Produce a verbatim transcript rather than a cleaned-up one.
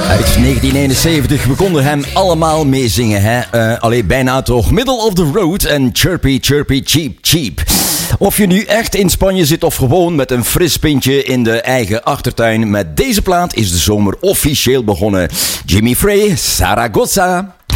Uit negentien eenenzeventig, we konden hem allemaal meezingen, hè? Uh, alleen bijna toch. Middle of the Road en Chirpy Chirpy Cheep Cheep. Of je nu echt in Spanje zit of gewoon met een fris pintje in de eigen achtertuin, met deze plaat is de zomer officieel begonnen. Jimmy Frey, Zaragoza.